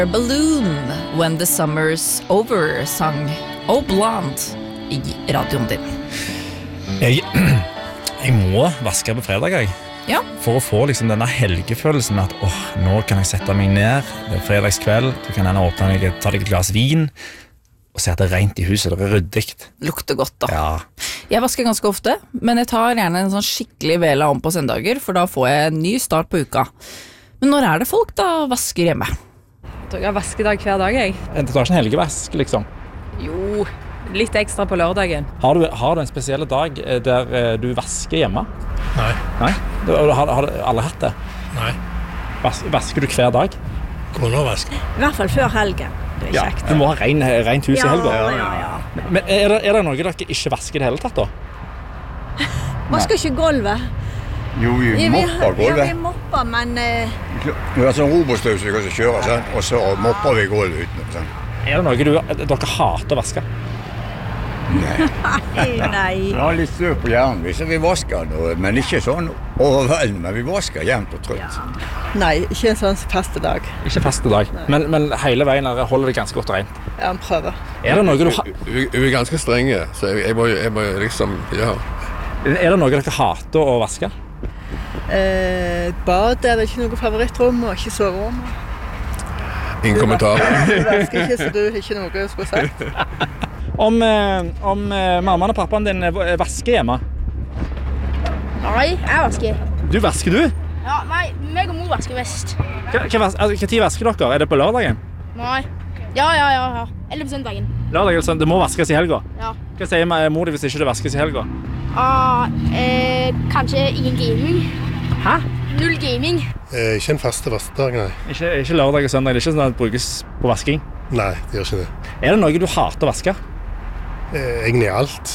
Balloon, When the Summer's Over, sang Oh Blonde I radioen din. Jeg må vaske på fredag, jeg. Ja. For å få liksom denne helgefølelsen med at nå kan jeg sette meg ned, det er fredagskveld, du kan gjerne åpne deg, ta deg et glass vin, og se at det er rent I huset, det er ryddigt. Lukter godt da. Ja. Jeg vasker ganske ofte, men jeg tar gjerne en sånn skikkelig vela om på søndager, for da får jeg en ny start på uka. Men når er det folk da vasker hjemme? Jeg har vaskedag hver dag, jeg. Det tar ikke en helgevask, liksom. Jo, litt ekstra på lørdagen. Har du en spesiell dag der du vasker hjemme? Nei. Nei? Har du aldri hatt det? Nei. Vasker du hver dag? Kona vasker. I hvert fall før helgen. Det Ja, kjekt. du må ha rent hus I helga. Ja. Men er det noe dere ikke vasker I det hele tatt da? Vasker ikke gulvet. Jo, vi mopper gulvet. Ja, vi mopper, men Vi har sånn robotstøvsuger som kjører, sant? Og så mopper vi gulvet uten. Sant? Er det noe dere hater å vaske? nei. Vi har litt støv på hjernen, så vi vasker noe, men ikke sånn overveldende, men vi vasker jevnt og trutt. Nei, ikke en sånn festedag. Ikke faste dag, men hele veien holder det ganske godt rent. Ja, han prøver. Er det noe du Vi ganske strenge, så jeg må liksom, ja. Er det noe dere hater å vaske? Bad er det ikke noe favorittrom, og ikke soverom. Ingen kommentar. Du vasker ikke, så du har ikke noe å skulle sagt. Om mammaen og pappaen din vasker hjemme? Nei, jeg vasker. Du vasker du? Ja, nei, meg og mor vasker mest. Hva tid vasker dere? Er det på lørdagen? Nei. Ja. Eller på søndagen. Lørdag eller søndag? Det må vaskes I helga? Ja. Hva sier mor hvis ikke det vaskes I helga? Kanskje ingen gaming. Hæ? Null gaming. Ikke en faste vastedag, nei. Ikke lørdag og søndag, det er ikke sånn at det brukes på vasking? Nei, det gjør ikke det. Er det noe du hater å vaske? Egentlig alt.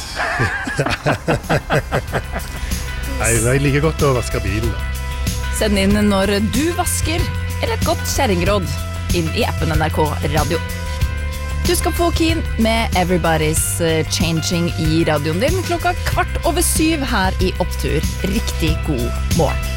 Nei, jeg liker godt å vaske bilen. Send inn når du vasker, eller et godt kjerringråd inn I appen NRK Radio. Du skal få Keen med Everybody's Changing I radioen din 7:15 her I Opptur. Riktig god morgen.